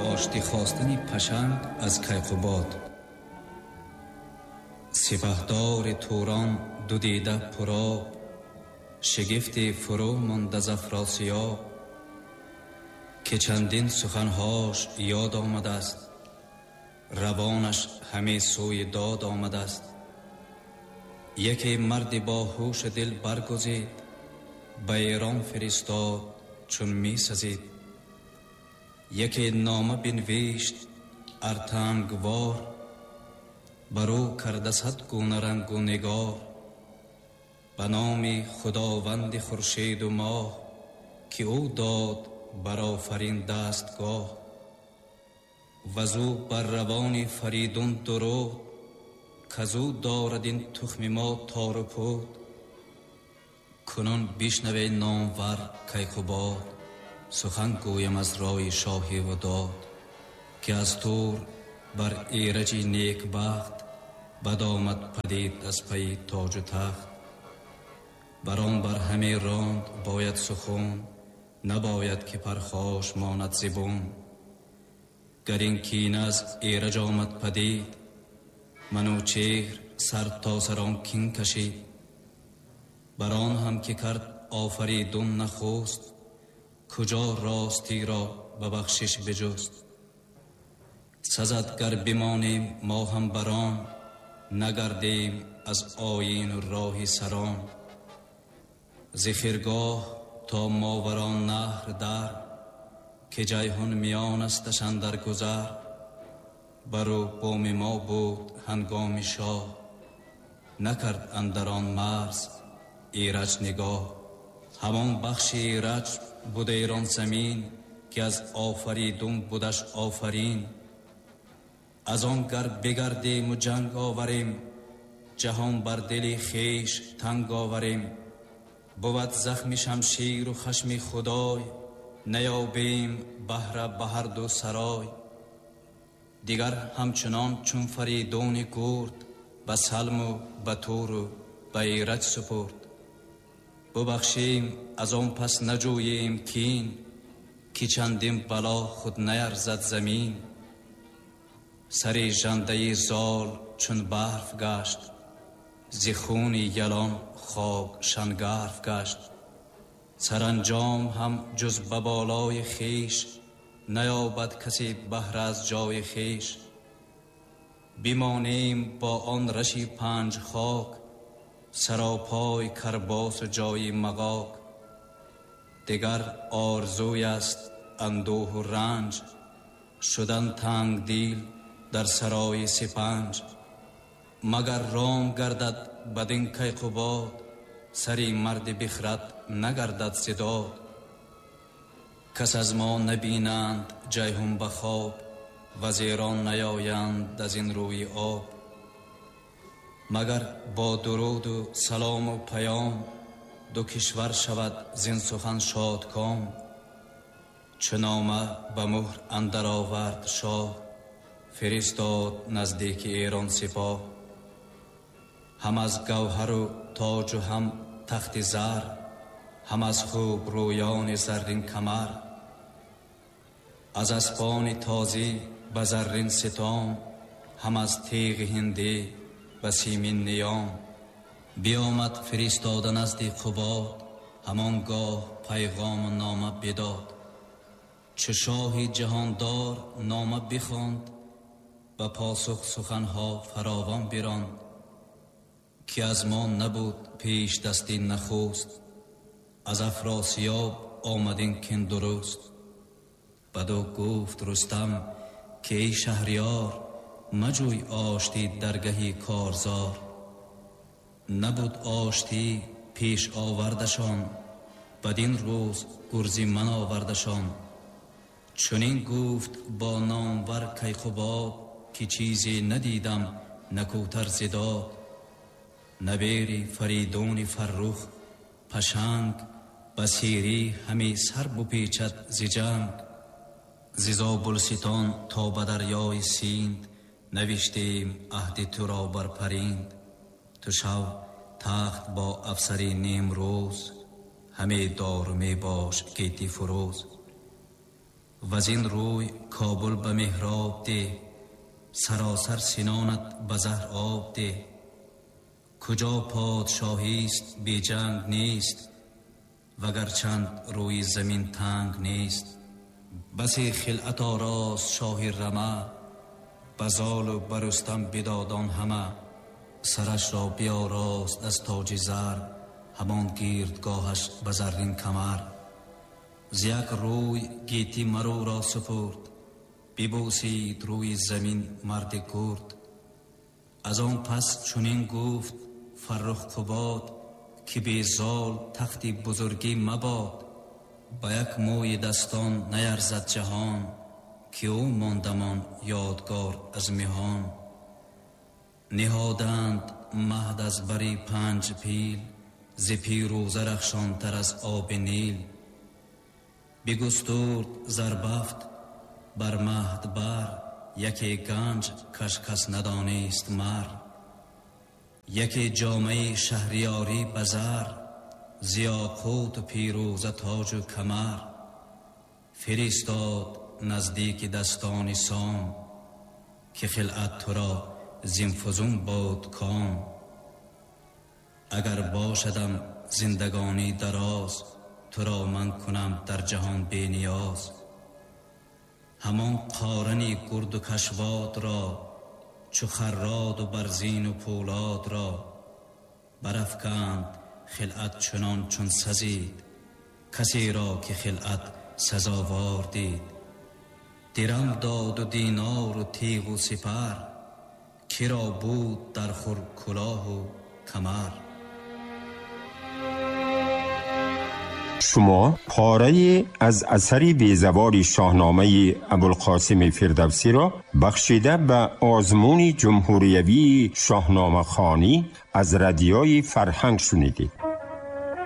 آشتی خواستن پشنگ از کیقوباد. سپهدار توران دو دیده پرآب، شگفت فرو ماند از افراسیاب. که چندین سخنهاش یاد آمده است، روانش همه سوی داد آمده است. یکی مرد با هوش دل برگزید، به ایران فرستاد چون می سزید. یکی نامه بنوشت ارتنگوار، برو کرده صد گونه رنگ و نگار. به نام خداوند خورشید و ماه، که او داد برآفرین دستگاه. وزو بر روان فریدون درود، کزو دارد این تخم ما تار و پود. کنون بشنوی نامور کیقوباد، سخن گویم از رای شاهی و داد. که از تور بر ایرجی نیک بخت، بد آمد پدید از پی تاج و تخت. بران بر همه راند باید سخون، نباید که پرخاش ماند زبون. گر این کینه از ایرج آمد پدید، منوچهر سر تا سر آن کین کشید. بران هم که کرد آفریدون نخست، کجا راستی را به بخشش بجست. سزد گر بمانیم ما هم بران، نگردیم از آیین و راه سران. ز خرگاه تا ماوران نهر در، که جیحون میان استش اندر گذر. برو بوم ما بود هنگام شاه، نکرد اندران مرز ایرج نگاه. همان بخش ایرج بود ایران زمین، که از آفریدون بودش آفرین. از آن گر بگردیم و جنگ آوریم، جهان بر دل خیش تنگ آوریم. بود زخم شمشیر و خشم خدای، نیابیم بهره به هر دو سرای. دیگر همچنان چون فریدون گرد، به سلم و به تور و به ایرج سپرد. ببخشیم از آن پس نجوییم کین، که چندین بلا خود نیرزد زمین. سر ژنده زال چون برف گشت، ز خون یلان خاک شنگرف گشت. سرانجام هم جز به بالای خیش، نیابد کسی بهره از جای خیش. بمانیم با آن رشی پنج خاک، سراپای کرباس و جای مغاک. دگر آرزوی است اندوه و رنج، شدن تنگ دیل در سرای سپنج. مگر رام گردد بدین کیقوباد، سری مرد بخرد نگردد زداد. کس از ما نبینند جیحون به خواب، وزیران نیایند از این روی آب. مگر با درود و سلام و پیام، دو کشور شود زین سخن شادکام. چو نامه به مهر اندر آورد شاه، فرستاد نزدیک ایران سپاه. هم از گوهر و تاج و هم تخت زر، هم از خوب رویان زرین کمر. از اسپان تازی به زرین ستام، هم از تیغ هندی به سیمین نیام. بیامد فرستاده نزد قباد، همانگاه پیغام و نامه بداد. چو شاه جهاندار نامه بخواند، به پاسخ سخنها فراوان براند. که از ما نبود پیش دستی نخست، از افراسیاب آمدین کین درست. بدو گفت رستم که ای شهریار، مجوی آشتی درگهی کارزار. نبود آشتی پیش آوردشان، بدین روز گرزی من آوردشان. چنین گفت با نامور کیقوباد، که چیزی ندیدم نکوتر زداد. نبیری فریدون فرخ پشنگ، بسیری همی سر بپیچد ز جنگ. ز زابلستان تا به دریای سیند، نوشتیم عهد تو را بر پریند. تو شو تخت با افسری نیمروز، همه دار می باش گیتی فروز. وزین روی کابل به محراب ده، سراسر سینانت به زهر آب ده. کجا پادشاهیست بی جنگ نیست، وگرچند روی زمین تنگ نیست. بسی خلعت آراست شاه رمه، بزال و برستم بدادان همه. سرش را بیاراست از تاج زر، همان گیردگاهش به زرین کمر. ز یک روی گیتی مرو را سپرد، ببوسید روی زمین مرد گرد. از آن پس چنین گفت فرخ قباد، که بی زال تختی بزرگی مباد. با یک موی دستان نیرزد جهان، که او ماندمان یادگار از مهان. نهادند مهد از بری 5 پیل، ز پیروزه رخشان تر از آب نیل. بگسترد زربفت بر مهد بر، یکی گنج کش کس ندانست مر. یکی جامه شهریاری بزر، ز یاقوت و پیروزه تاج و کمر. فرستاد نزدیک دستان سام، که خلعت تو را زین فزون بود کام. اگر باشدم زندگانی دراز، تو را من کنم در جهان بی نیاز. همان قارنی گرد و کشواد را، چو خراد و برزین و پولاد را. برافکند خلعت چنان چون سزید، کسی را که خلعت سزاوار دید. درم داد و دینار و تیغ و سپر، کرا بود در خور کلاه و کمر. شما پاره از اثری بیزوال شاهنامه ابوالقاسم فردوسی را بخشیده به آزمون جمهوریوی شاهنامه خوانی از رادیوی فرهنگ شنیدید.